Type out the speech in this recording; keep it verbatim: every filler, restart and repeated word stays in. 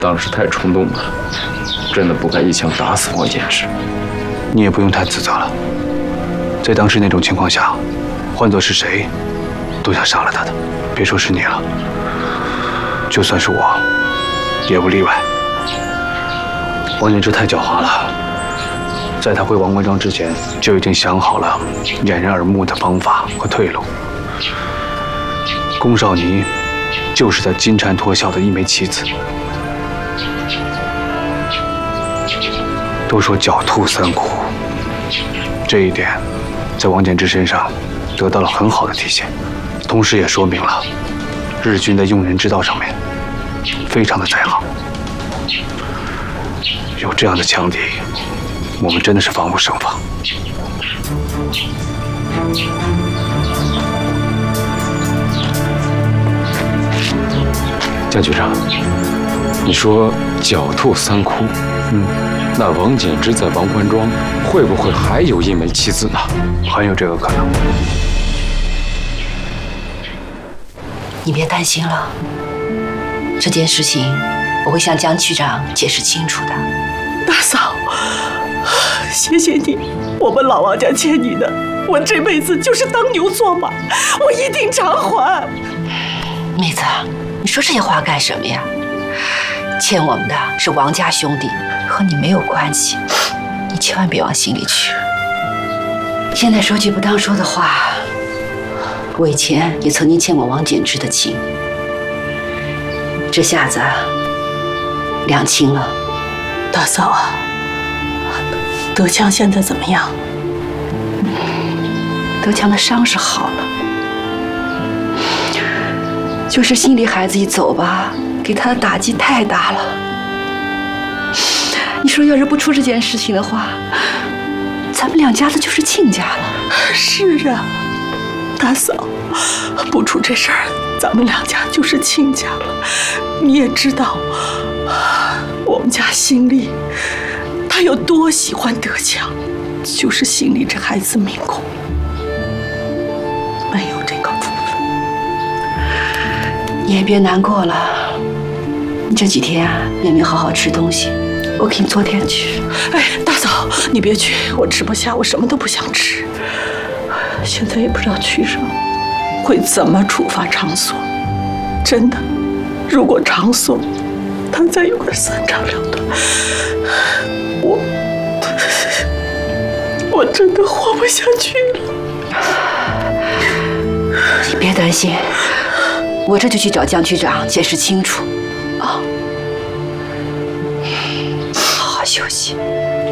当时太冲动了，真的不该一枪打死王建之。 你也不用太自责了，在当时那种情况下，换做是谁，都想杀了他的。别说是你了，就算是我，也不例外。王建之太狡猾了，在他回王关庄之前，就已经想好了掩人耳目的方法和退路。宫少妮就是他金蝉脱壳的一枚棋子。都说狡兔三窟，这一点在王建之身上得到了很好的体现，同时也说明了日军在用人之道上面非常的在行。有这样的强敌，我们真的是防不胜防。 江局长，你说狡兔三窟， 嗯。 那王建之在王关庄会不会还有一枚棋子呢？ 很有这个可能。 你别担心了，这件事情我会向江区长解释清楚的。 大嫂，谢谢你，我们老王家欠你的，我这辈子就是当牛做马，我一定偿还。 妹子，你说这些话干什么呀？欠我们的是王家兄弟，和你没有关系，你千万别往心里去。现在说句不当说的话，我以前也曾经欠过王建之的情，这下子两清了。 大嫂啊，德强现在怎么样？ 德强的伤是好了，就是心里孩子一走吧，给他的打击太大了。你说要是不出这件事情的话，咱们两家子就是亲家了。 是啊，大嫂，不出这事儿，咱们两家就是亲家了。你也知道，我们家心里他有多喜欢德强，就是心里这孩子命苦，没有这个福分。 你也别难过了，你这几天啊，也没好好吃东西，我给你做点去。 哎，大嫂，你别去，我吃不下，我什么都不想吃。现在也不知道区上会怎么处罚场所。真的，如果场所他再有个三长两短，我我真的活不下去了。 你别担心，我这就去找江区长解释清楚。啊，好好休息。